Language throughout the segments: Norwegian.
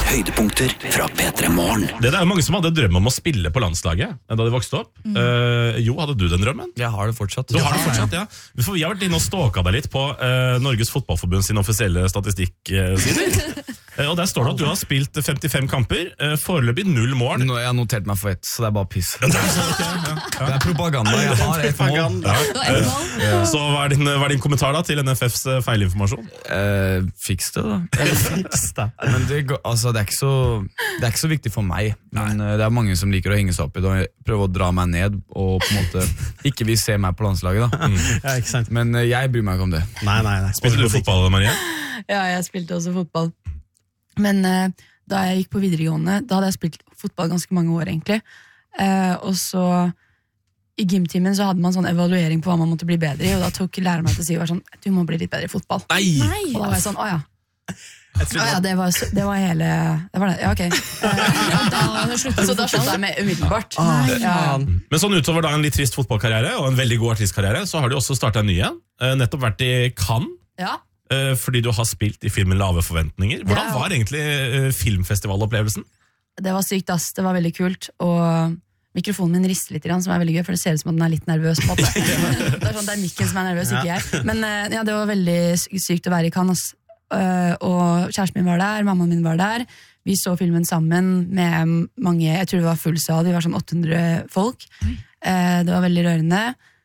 høydepunkter fra P3 Morgen. Det er jo mange som hadde drøm om å spille på landslaget da de vokste opp. Jo, hadde du den drømmen? Jeg har det fortsatt. Du har det fortsatt, ja. For vi har vært inne og stalket deg litt på Norges Fotballforbund sin offisielle statistikksider. Og der står det at du har spilt 55 kamper, foreløpig 0 mål. Nå, jeg har notert meg for ett, så det er bare piss. Det er propaganda. Jeg har ett mål. Så hva er din kommentar da til NFFs feilinformasjon? Fiks det, da. Men det er ikke så viktig for meg. Men det er mange som liker å henge seg opp i det og prøve å dra meg ned og på en måte ikke vil se meg på landslaget da. Ja, ikke sant. Men jeg bryr meg ikke om det. Nei. Spilte du fotball, Marie? Ja, jeg spilte også fotball. Men da jeg gikk på videregående, da hadde jeg spilt fotball ganske mange år egentlig. Og så i gymtimen så hadde man sånn evaluering på hva man måtte bli bedre i, og da tok læreren meg til å si sånn, du må bli litt bedre i fotball. Nei! Og da var jeg sånn, det var hele det var det, ja ok. Så da sluttet jeg med umiddelbart. Men sånn utover da en litt trist fotballkarriere og en veldig god artistkarriere, så har du også startet en ny igjen. Nettopp vært i Cannes. Ja. Fordi du har spilt i filmen Lave forventninger. Hvordan var egentlig filmfestivalopplevelsen? Det var sykt, ass. Det var veldig kult. Og mikrofonen min rister litt, som er veldig gøy, for det ser ut som at den er litt nervøs på en måte. Det er sånn, det er mikken som er nervøs, ikke jeg. Men ja, det var veldig sykt å være i Cannes. Og kjæresten min var der, mammaen min var der. Vi så filmen sammen med mange, jeg tror det var full sal, vi var sånn 800 folk. Det var veldig rørende.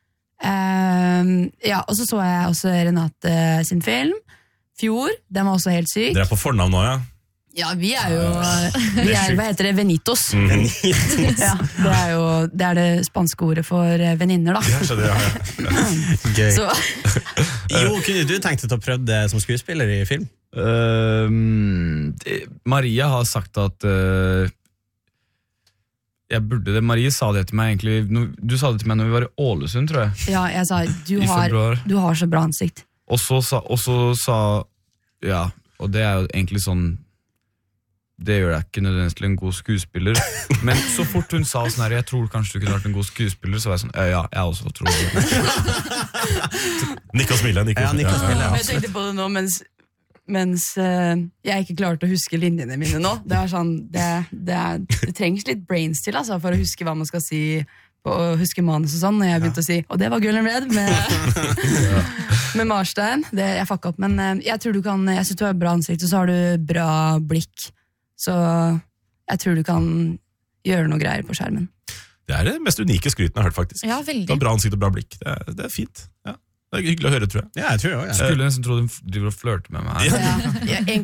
Ja, og så jeg også Renate sin film Fjord, den var også helt syk. Dere er på fornavn nå, ja? Ja, vi er jo hva heter det, Venitos. Ja, det er det spanske ordet for venninner da. Ja, skjønner jeg. Gøy. Så. Jo, kunne du tenkt deg å prøve det som skuespiller i film? Maria har sagt at jeg burde det. Marie sa det til meg egentlig. Du sa det til meg når vi var i Ålesund, tror jeg. Ja, jeg sa, du har så bra ansikt. Og så sa ja, og det er jo egentlig sånn, det gjør deg ikke nødvendigvis til en god skuespiller. Men så fort hun sa sånn her, jeg tror kanskje du kunne vært en god skuespiller, så var jeg sånn, ja, jeg også tror det. Nikk og smile. Jeg tenkte på det nå, mens jeg ikke klarte å huske linjene mine nå. Det er sånn, det trengs litt brains til altså, for å huske hva man skal si og huske manus og sånn, når jeg begynte å si og det var Gull and Red med Marstein. Jeg fucka opp, men jeg tror jeg synes du har bra ansikt, og så har du bra blikk, så jeg tror du kan gjøre noe greier på skjermen. Det er det mest unike skryten jeg har hørt, faktisk. Ja, veldig. Du har bra ansikt og bra blikk. Det er fint. Ja. Det er hyggelig å høre, tror jeg. Ja, jeg tror det også. Skulle nesten tro de driver og flørter med meg her. Ja,